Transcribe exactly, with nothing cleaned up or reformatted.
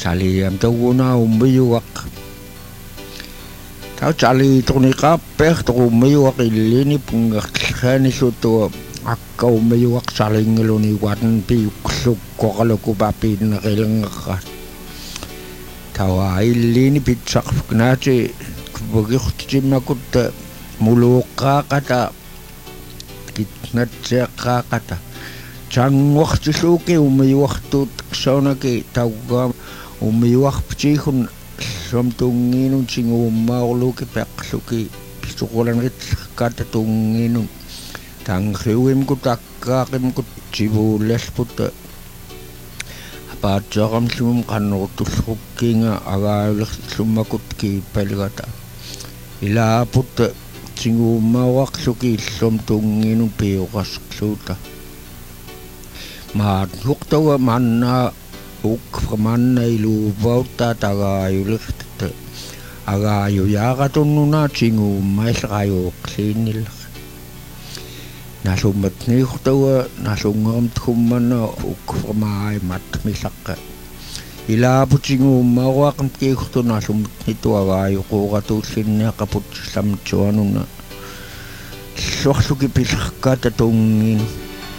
Sali am tawuna umiyuak. Tau sali tunika peh tu umiyuak ilini pungakani suto akka umiyuak sali ngeluni wan pi kusuk kalau ku papi nakilangakat. Tau ilini pitsak knaci begitu makut muluka kata kitnatsa kata. Cang waktu suke umiyuak tu sauna ke tau gam umiyuak pcihun samtungin sing umawlu ke peksuki pisukulan rit kata tungin tang khiwim ku takkakim ku cibules puta apa jam sum kan utus hukinga aga sumakut ki pelgata ila puta sing umawak suki samtungin piukas suta ma huktawa manna uk manna ilu bauta tagayu likhte agayu yaga tununa cingu mais gayu klinil nasumat ni huktawa nasungam tkumana uk mai mat misaka ila pucingu mawak ki hukto nasumut nito agayu ko katusin kaput samchuanuna suki pisaka tatungin